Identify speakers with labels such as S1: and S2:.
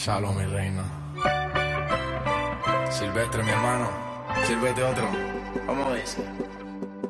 S1: Shalom, mi reina. Silvestre, mi hermano. Sírvete otro.
S2: ¿Cómo dice?